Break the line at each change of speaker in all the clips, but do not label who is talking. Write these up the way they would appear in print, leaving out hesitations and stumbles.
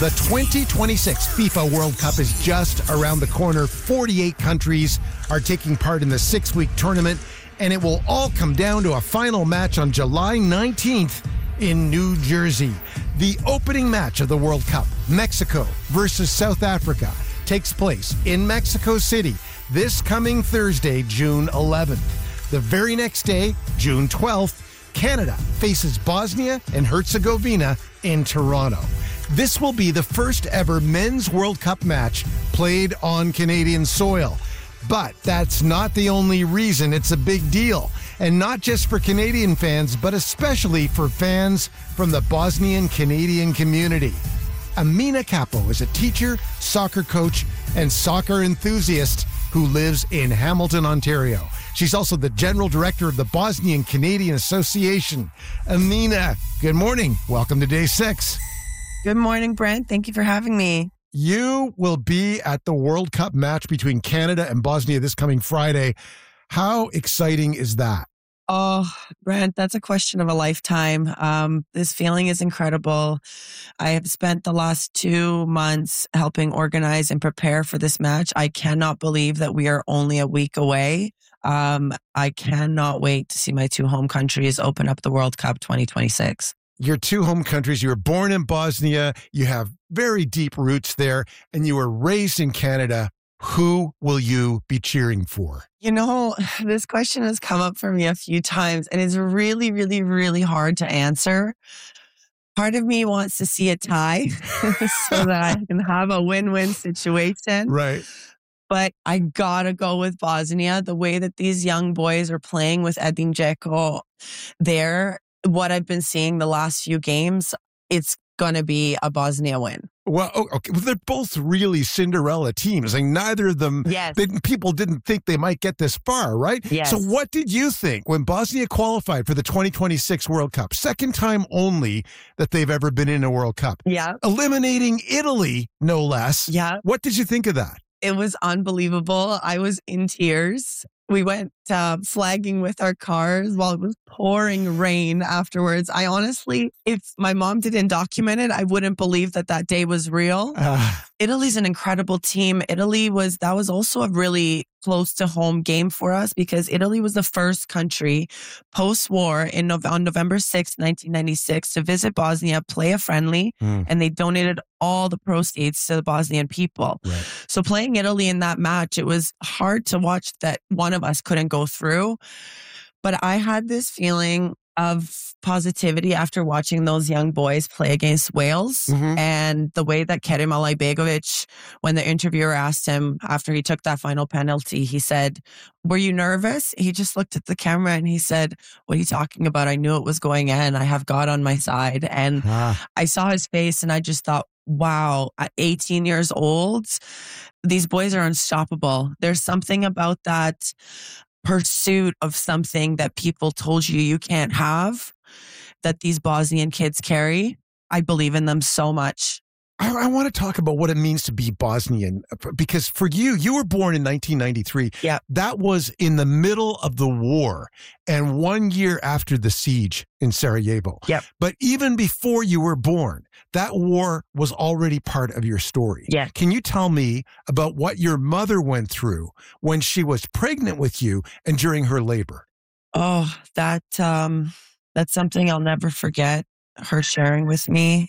The 2026 FIFA World Cup is just around the corner. 48 countries are taking part in the 6-week tournament, and it will all come down to a final match on July 19th in New Jersey. The opening match of the World Cup, Mexico versus South Africa, takes place in Mexico City this coming Thursday, June 11th. The very next day, June 12th, Canada faces Bosnia and Herzegovina in Toronto. This will be the first ever men's World Cup match played on Canadian soil. But that's not the only reason it's a big deal. And not just for Canadian fans, but especially for fans from the Bosnian Canadian community. Amina Capo is a teacher, soccer coach, and soccer enthusiast who lives in Hamilton, Ontario. She's also the general director of the Bosnian Canadian Association. Amina, good morning. Welcome to Day 6.
Good morning, Brent. Thank you for having me.
You will be at the World Cup match between Canada and Bosnia this coming Friday. How exciting is that?
Oh, Brent, that's a question of a lifetime. This feeling is incredible. I have spent the last 2 months helping organize and prepare for this match. I cannot believe that we are only a week away. I cannot wait to see my 2 home countries open up the World Cup 2026.
Your 2 home countries, you were born in Bosnia, you have very deep roots there, and you were raised in Canada. Who will you be cheering for?
You know, this question has come up for me a few times, and it's really, really, really hard to answer. Part of me wants to see a tie so that I can have a win-win situation.
Right.
But I gotta go with Bosnia. The way that these young boys are playing with Edin Dzeko there, what I've been seeing the last few games, it's going to be a Bosnia win.
Well, okay. Well, they're both really Cinderella teams. Like neither of them,
yes.
People didn't think they might get this far, right?
Yes.
So what did you think when Bosnia qualified for the 2026 World Cup? Second time only that they've ever been in a World Cup.
Yeah.
Eliminating Italy, no less.
Yeah.
What did you think of that?
It was unbelievable. I was in tears. We went flagging with our cars while it was pouring rain afterwards. I honestly, if my mom didn't document it, I wouldn't believe that that day was real. Italy's an incredible team. That was also a really close to home game for us because Italy was the first country post-war on November 6th, 1996 to visit Bosnia, play a friendly, and they donated all the proceeds to the Bosnian people.
Right.
So playing Italy in that match, it was hard to watch that one of us couldn't go through. But I had this feeling of positivity after watching those young boys play against Wales. And the way that Kerim Alaibegovic, when the interviewer asked him after he took that final penalty, he said, "Were you nervous?" He just looked at the camera and he said, "What are you talking about? I knew it was going in. I have God on my side." And I saw his face and I just thought, wow, at 18 years old, these boys are unstoppable. There's something about that pursuit of something that people told you can't have that these Bosnian kids carry. I believe in them so much.
I want to talk about what it means to be Bosnian because for you were born in 1993.
Yeah.
That was in the middle of the war and 1 year after the siege in Sarajevo.
Yep.
But even before you were born, that war was already part of your story.
Yeah.
Can you tell me about what your mother went through when she was pregnant with you and during her labor?
Oh, that's something I'll never forget, her sharing with me.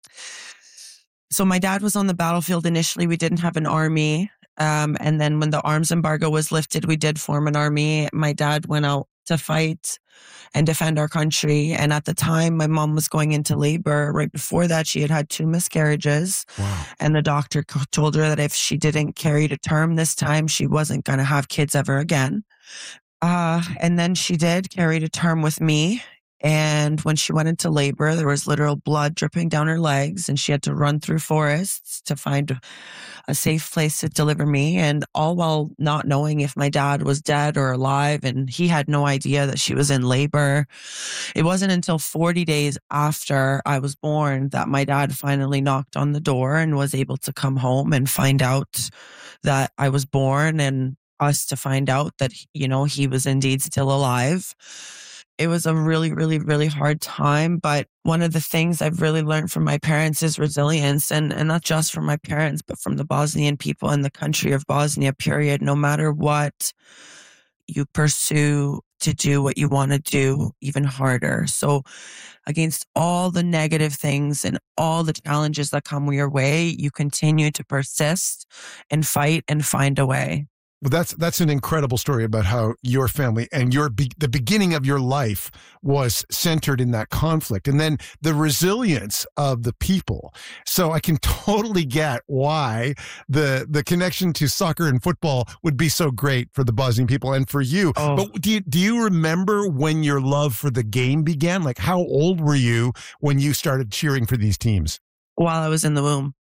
So my dad was on the battlefield initially. We didn't have an army. And then when the arms embargo was lifted, we did form an army. My dad went out to fight and defend our country. And at the time, my mom was going into labor. Right before that, she had had 2 miscarriages.
Wow.
And the doctor told her that if she didn't carry to term this time, she wasn't going to have kids ever again. And then she did carry to term with me. And when she went into labor, there was literal blood dripping down her legs and she had to run through forests to find a safe place to deliver me. And all while not knowing if my dad was dead or alive. And he had no idea that she was in labor. It wasn't until 40 days after I was born that my dad finally knocked on the door and was able to come home and find out that I was born and us to find out that, he was indeed still alive. It was a really, really, really hard time. But one of the things I've really learned from my parents is resilience, and not just from my parents, but from the Bosnian people and the country of Bosnia, period. No matter what, you pursue to do what you want to do even harder. So against all the negative things and all the challenges that come your way, you continue to persist and fight and find a way.
Well, that's an incredible story about how your family and the beginning of your life was centered in that conflict, and then the resilience of the people. So I can totally get why the connection to soccer and football would be so great for the Bosnian people and for you. Oh. But do you remember when your love for the game began? Like, how old were you when you started cheering for these teams?
While I was in the womb.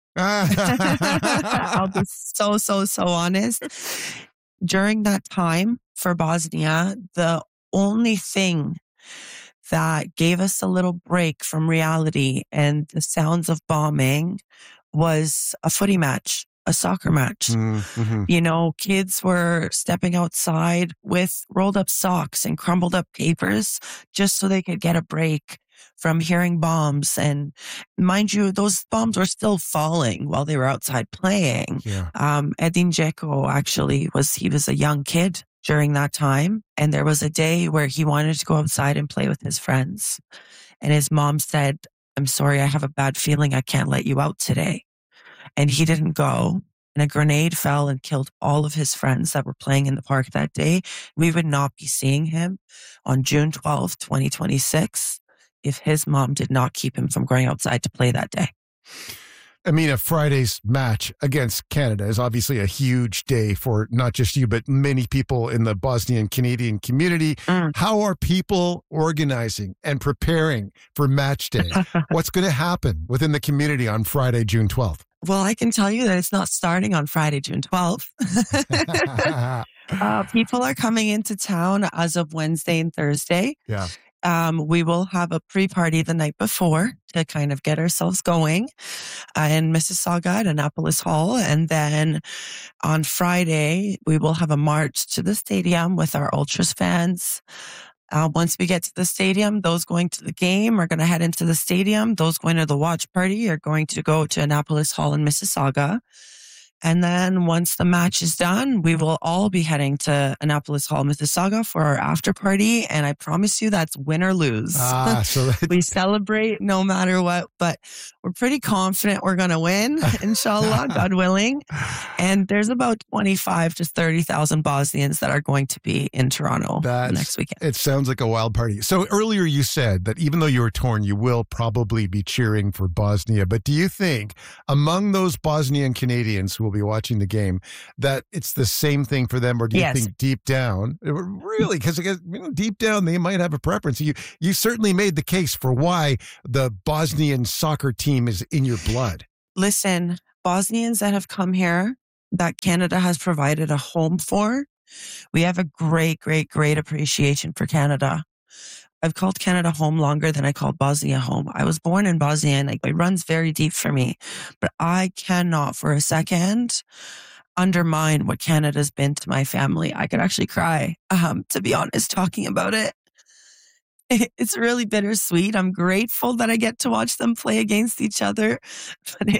I'll be so honest. During that time for Bosnia, the only thing that gave us a little break from reality and the sounds of bombing was a footy match, a soccer match. Mm-hmm. You know, kids were stepping outside with rolled up socks and crumbled up papers just so they could get a break from hearing bombs. And mind you, those bombs were still falling while they were outside playing. Yeah. Edin Dzeko actually was a young kid during that time. And there was a day where he wanted to go outside and play with his friends. And his mom said, "I'm sorry, I have a bad feeling I can't let you out today." And he didn't go. And a grenade fell and killed all of his friends that were playing in the park that day. We would not be seeing him on June 12th, 2026. if his mom did not keep him from going outside to play that day.
Amina, Friday's match against Canada is obviously a huge day for not just you, but many people in the Bosnian Canadian community. How are people organizing and preparing for match day? What's going to happen within the community on Friday, June 12th?
Well, I can tell you that it's not starting on Friday, June 12th. People are coming into town as of Wednesday and Thursday.
Yeah.
We will have a pre-party the night before to kind of get ourselves going in Mississauga at Annapolis Hall. And then on Friday, we will have a march to the stadium with our Ultras fans. Once we get to the stadium, those going to the game are going to head into the stadium. Those going to the watch party are going to go to Annapolis Hall in Mississauga. And then once the match is done, we will all be heading to Annapolis Hall, Mississauga for our after party. And I promise you that's win or lose. So we celebrate no matter what, but we're pretty confident we're going to win, inshallah, God willing. And there's about 25 to 30,000 Bosnians that are going to be in Toronto next weekend.
It sounds like a wild party. So earlier you said that even though you were torn, you will probably be cheering for Bosnia. But do you think among those Bosnian Canadians who will be watching the game that it's the same thing for them, or do you think deep down, really, because deep down they might have a preference? You certainly made the case for why the Bosnian soccer team is in your blood.
Listen, Bosnians that have come here that Canada has provided a home for, we have a great appreciation for Canada. I've called Canada home longer than I called Bosnia home. I was born in Bosnia and it runs very deep for me, but I cannot for a second undermine what Canada's been to my family. I could actually cry, to be honest, talking about it. It's really bittersweet. I'm grateful that I get to watch them play against each other, but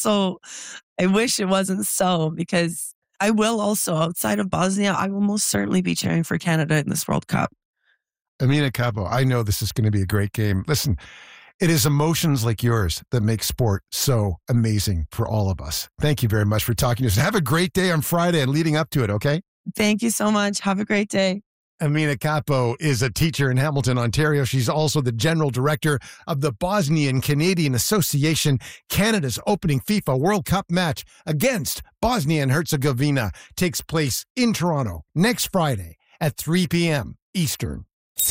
I wish it wasn't so, because I will also, outside of Bosnia, I will most certainly be cheering for Canada in this World Cup.
Amina Capo, I know this is going to be a great game. Listen, it is emotions like yours that make sport so amazing for all of us. Thank you very much for talking to us. Have a great day on Friday and leading up to it, okay?
Thank you so much. Have a great day.
Amina Capo is a teacher in Hamilton, Ontario. She's also the general director of the Bosnian Canadian Association. Canada's opening FIFA World Cup match against Bosnia and Herzegovina takes place in Toronto next Friday at 3 p.m. Eastern.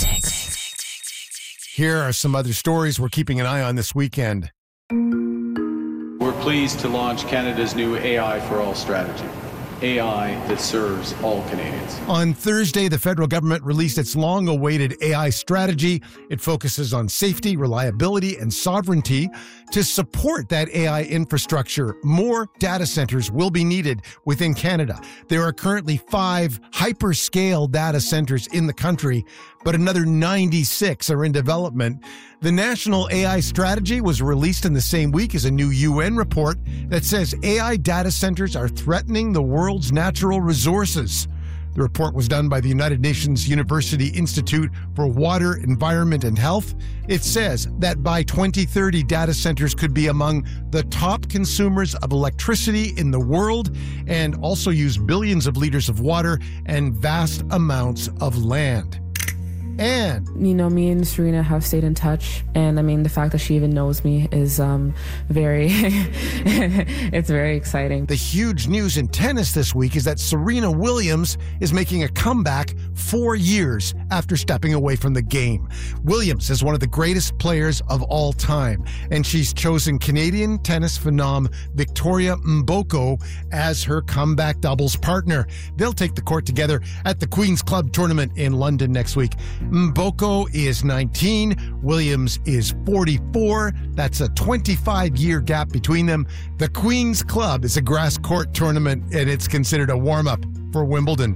Here are some other stories we're keeping an eye on this weekend.
We're pleased to launch Canada's new AI for All strategy. AI that serves all Canadians.
On Thursday, the federal government released its long-awaited AI strategy. It focuses on safety, reliability, and sovereignty. To support that AI infrastructure, more data centers will be needed within Canada. There are currently 5 hyperscale data centers in the country, but another 96 are in development. The National AI Strategy was released in the same week as a new UN report that says AI data centers are threatening the world's natural resources. The report was done by the United Nations University Institute for Water, Environment, and Health. It says that by 2030, data centers could be among the top consumers of electricity in the world and also use billions of liters of water and vast amounts of land. And
me and Serena have stayed in touch, and the fact that she even knows me is very it's very exciting.
The huge news in tennis this week is that Serena Williams is making a comeback 4 years after stepping away from the game. Williams is one of the greatest players of all time, and she's chosen Canadian tennis phenom Victoria Mboko as her comeback doubles partner. They'll take the court together at the Queen's Club tournament in London next week. Mboko is 19, Williams is 44. That's a 25-year gap between them. The Queen's Club is a grass court tournament, and it's considered a warm-up for Wimbledon.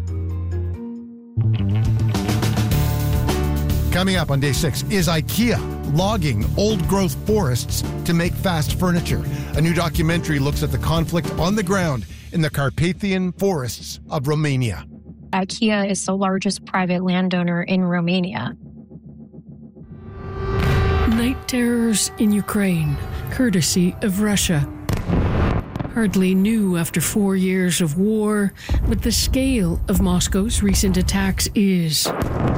Coming up on day 6, is IKEA logging old-growth forests to make fast furniture? A new documentary looks at the conflict on the ground in the Carpathian forests of Romania.
IKEA is the largest private landowner in Romania.
Night terrors in Ukraine, courtesy of Russia. Hardly new after 4 years of war, but the scale of Moscow's recent attacks is.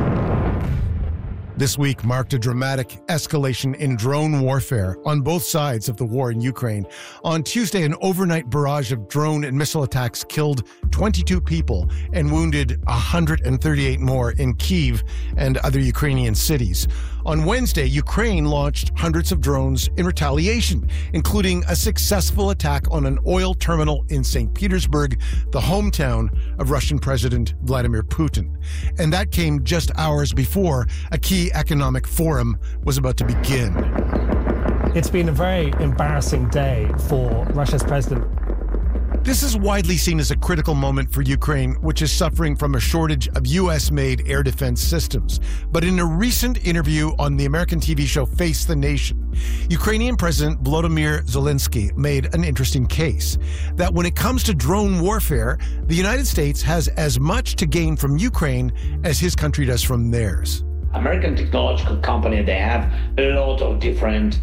This week marked a dramatic escalation in drone warfare on both sides of the war in Ukraine. On Tuesday, an overnight barrage of drone and missile attacks killed 22 people and wounded 138 more in Kyiv and other Ukrainian cities. On Wednesday, Ukraine launched hundreds of drones in retaliation, including a successful attack on an oil terminal in St. Petersburg, the hometown of Russian President Vladimir Putin. And that came just hours before a key economic forum was about to begin.
It's been a very embarrassing day for Russia's president.
This is widely seen as a critical moment for Ukraine, which is suffering from a shortage of U.S.-made air defense systems. But in a recent interview on the American TV show Face the Nation, Ukrainian President Volodymyr Zelensky made an interesting case that when it comes to drone warfare, the United States has as much to gain from Ukraine as his country does from theirs.
American technological company, they have a lot of different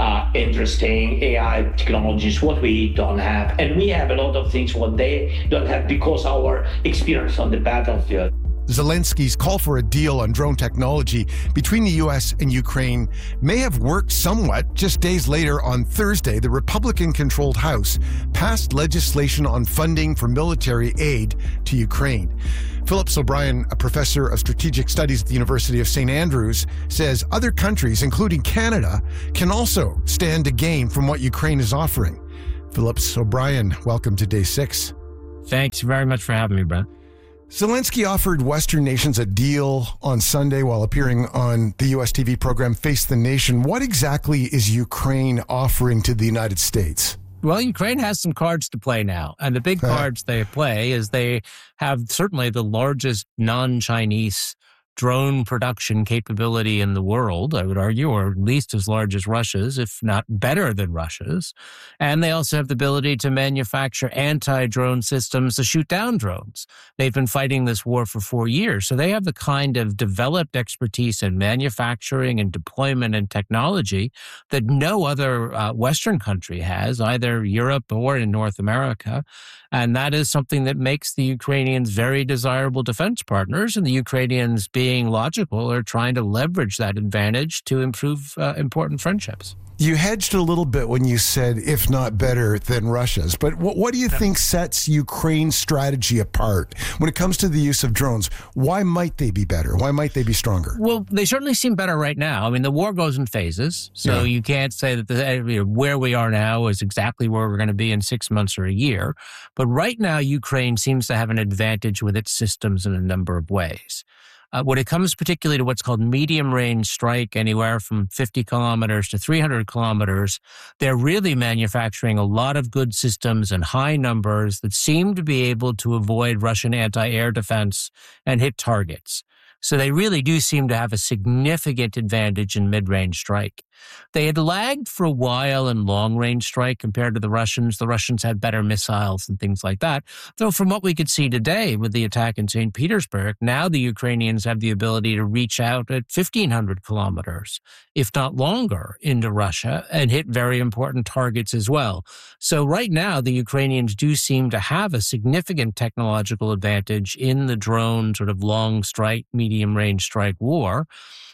interesting AI technologies, what we don't have. And we have a lot of things what they don't have because our experience on the battlefield.
Zelensky's call for a deal on drone technology between the U.S. and Ukraine may have worked somewhat. Just days later, on Thursday, the Republican-controlled House passed legislation on funding for military aid to Ukraine. Philip O'Brien, a professor of strategic studies at the University of St. Andrews, says other countries, including Canada, can also stand to gain from what Ukraine is offering. Philip O'Brien, welcome to Day 6.
Thanks very much for having me, Brent.
Zelensky offered Western nations a deal on Sunday while appearing on the U.S. TV program Face the Nation. What exactly is Ukraine offering to the United States?
Well, Ukraine has some cards to play now. And the big cards they play is they have certainly the largest non-Chinese drone production capability in the world, I would argue, or at least as large as Russia's, if not better than Russia's. And they also have the ability to manufacture anti-drone systems to shoot down drones. They've been fighting this war for 4 years. So they have the kind of developed expertise in manufacturing and deployment and technology that no other Western country has, either Europe or in North America. And that is something that makes the Ukrainians very desirable defense partners, and the Ukrainians, being logical, are trying to leverage that advantage to improve important friendships.
You hedged a little bit when you said, if not better than Russia's. But what do you think sets Ukraine's strategy apart when it comes to the use of drones? Why might they be better? Why might they be stronger?
Well, they certainly seem better right now. I mean, the war goes in phases. So you can't say that where we are now is exactly where we're going to be in 6 months or a year. But right now, Ukraine seems to have an advantage with its systems in a number of ways. When it comes particularly to what's called medium-range strike, anywhere from 50 kilometers to 300 kilometers, they're really manufacturing a lot of good systems in high numbers that seem to be able to avoid Russian anti-air defense and hit targets. So they really do seem to have a significant advantage in mid-range strike. They had lagged for a while in long-range strike compared to the Russians. The Russians had better missiles and things like that. Though from what we could see today with the attack in St. Petersburg, now the Ukrainians have the ability to reach out at 1,500 kilometers, if not longer, into Russia and hit very important targets as well. So right now, the Ukrainians do seem to have a significant technological advantage in the drone sort of long strike, medium-range strike war.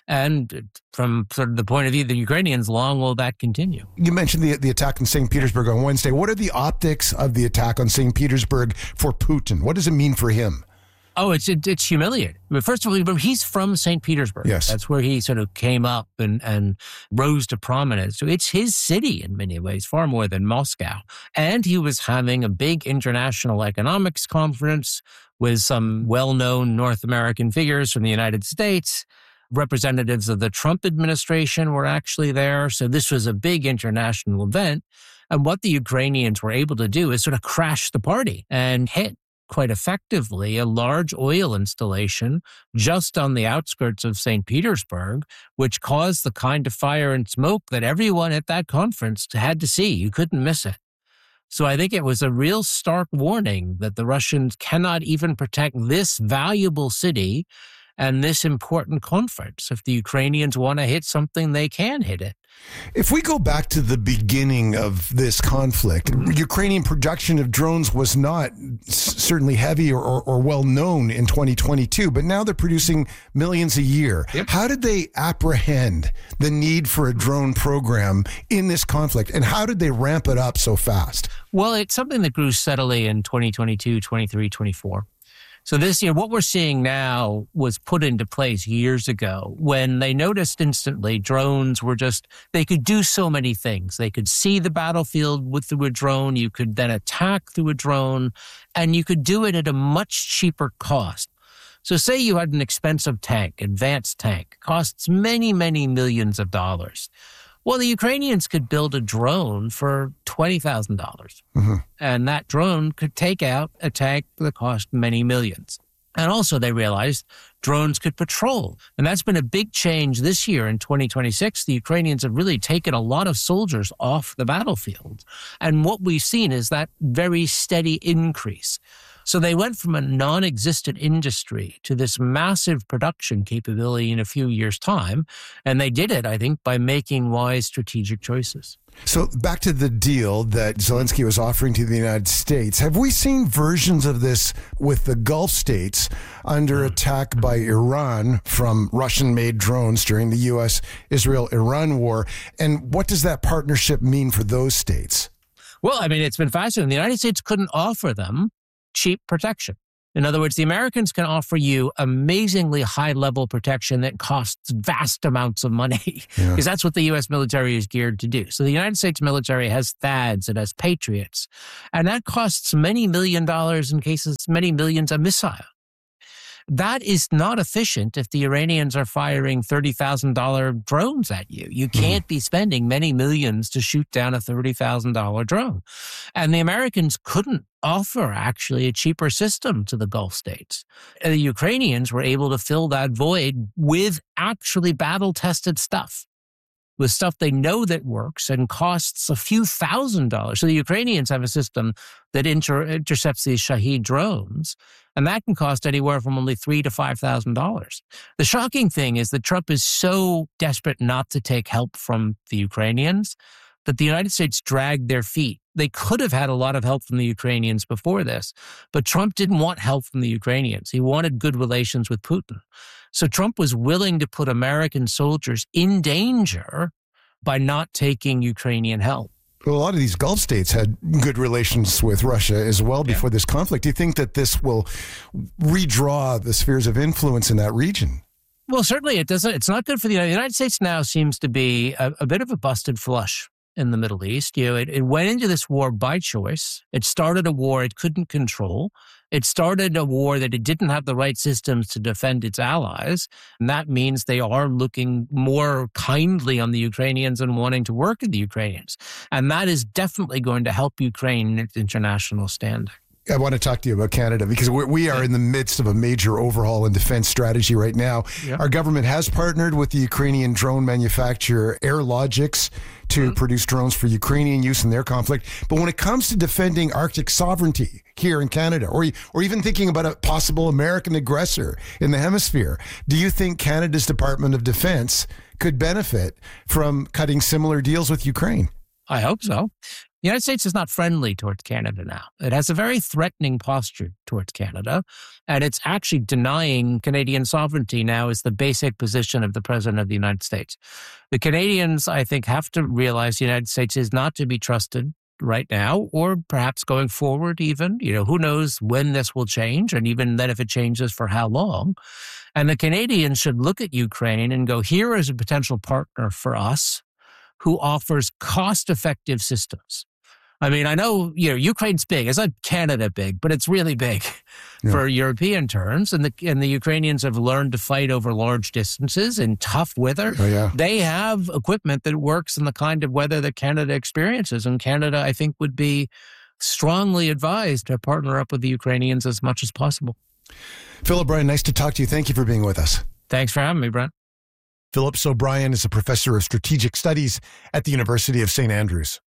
And from sort of the point of view of the Ukrainians, long will that continue?
You mentioned the attack on St. Petersburg on Wednesday. What are the optics of the attack on St. Petersburg for Putin? What does it mean for him?
Oh, it's humiliating. But first of all, he's from St. Petersburg.
Yes.
That's where he sort of came up and rose to prominence. So it's his city in many ways, far more than Moscow. And he was having a big international economics conference with some well-known North American figures from the United States. Representatives of the Trump administration were actually there. So this was a big international event. And what the Ukrainians were able to do is sort of crash the party and hit quite effectively a large oil installation just on the outskirts of St. Petersburg, which caused the kind of fire and smoke that everyone at that conference had to see. You couldn't miss it. So I think it was a real stark warning that the Russians cannot even protect this valuable city and this important conference. If the Ukrainians want to hit something, they can hit it.
If we go back to the beginning of this conflict, Ukrainian production of drones was not certainly heavy or well known in 2022, but now they're producing millions a year.
Yep.
How did they apprehend the need for a drone program in this conflict, and how did they ramp it up so fast?
Well, it's something that grew steadily in 2022, 23, 24. So this year, what we're seeing now was put into place years ago when they noticed instantly drones were they could do so many things. They could see the battlefield through a drone. You could then attack through a drone, and you could do it at a much cheaper cost. So say you had an expensive tank, advanced tank, costs many, many millions of dollars. Well, the Ukrainians could build a drone for $20,000. Mm-hmm. And that drone could take out a tank that cost many millions. And also they realized drones could patrol. And that's been a big change this year in 2026. The Ukrainians have really taken a lot of soldiers off the battlefield. And what we've seen is that very steady increase. So they went from a non-existent industry to this massive production capability in a few years' time. And they did it, I think, by making wise strategic choices.
So back to the deal that Zelensky was offering to the United States. Have we seen versions of this with the Gulf states under attack by Iran from Russian-made drones during the U.S.-Israel-Iran war? And what does that partnership mean for those states?
Well, I mean, it's been fascinating. The United States couldn't offer them cheap protection. In other words, the Americans can offer you amazingly high-level protection that costs vast amounts of money, because that's what the U.S. military is geared to do. So the United States military has THAADs, it has Patriots, and that costs many $million in cases, many millions a missile. That is not efficient if the Iranians are firing $30,000 drones at you. You can't be spending many millions to shoot down a $30,000 drone. And the Americans couldn't offer actually a cheaper system to the Gulf states. And the Ukrainians were able to fill that void with actually battle-tested stuff, with stuff they know that works and costs a few $1,000s. So the Ukrainians have a system that intercepts these Shahed drones, and that can cost anywhere from only $3,000 to $5,000. The shocking thing is that Trump is so desperate not to take help from the Ukrainians that the United States dragged their feet. They could have had a lot of help from the Ukrainians before this, but Trump didn't want help from the Ukrainians. He wanted good relations with Putin. So Trump was willing to put American soldiers in danger by not taking Ukrainian help.
Well, a lot of these Gulf states had good relations with Russia as well before this conflict. Do you think that this will redraw the spheres of influence in that region?
Well, certainly it doesn't. It's not good for the United States now seems to be a bit of a busted flush in the Middle East. It went into this war by choice. It started a war it couldn't control. It started a war that it didn't have the right systems to defend its allies. And that means they are looking more kindly on the Ukrainians and wanting to work with the Ukrainians. And that is definitely going to help Ukraine in its international standing.
I want to talk to you about Canada because we are in the midst of a major overhaul in defense strategy right now. Yep. Our government has partnered with the Ukrainian drone manufacturer AirLogix to produce drones for Ukrainian use in their conflict. But when it comes to defending Arctic sovereignty here in Canada, or even thinking about a possible American aggressor in the hemisphere, do you think Canada's Department of Defense could benefit from cutting similar deals with Ukraine?
I hope so. The United States is not friendly towards Canada now. It has a very threatening posture towards Canada, and it's actually denying Canadian sovereignty now is the basic position of the President of the United States. The Canadians, I think, have to realize the United States is not to be trusted right now, or perhaps going forward even. Who knows when this will change, and even then if it changes, for how long. And the Canadians should look at Ukraine and go, here is a potential partner for us who offers cost-effective systems. I mean, I know, Ukraine's big. It's not Canada big, but it's really big for European terms. And the Ukrainians have learned to fight over large distances in tough weather.
Oh, yeah.
They have equipment that works in the kind of weather that Canada experiences. And Canada, I think, would be strongly advised to partner up with the Ukrainians as much as possible.
Philip O'Brien, nice to talk to you. Thank you for being with us.
Thanks for having me, Brent.
Philip O'Brien is a professor of strategic studies at the University of St. Andrews.